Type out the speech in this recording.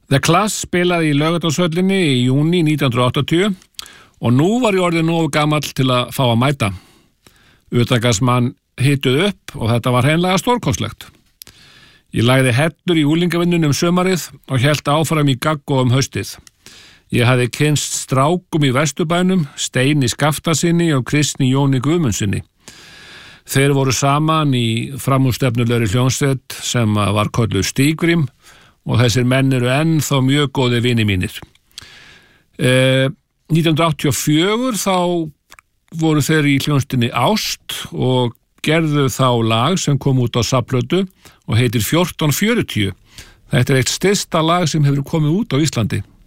The Clash spilaði í Laugardalshöllinni í júní 1980 og nú var ég orðinn nógu gamall til að fá að mæta. Utangarðsmann hituð upp og þetta var hreinlega stórkostlegt. Ég lagði hellur í unglingavinnunni sumarið og hélt áfram í Gaggó haustið. Ég hafði kynnst strákum í Vesturbænum, Steini Skaftasyni og Kristni Jóni Guðmundsyni. Þeir voru saman í framúrstefnulegri hljómsveit sem var kölluð Stígrím og þessir menn eru ennþá mjög góði vini mínir. 1984 þá voru þeir í hljómsveitinni Ást og gerðu þá lag sem kom út á safnplötu og heitir 1440. Þetta er eitt stysta lag sem hefur komið út á Íslandi.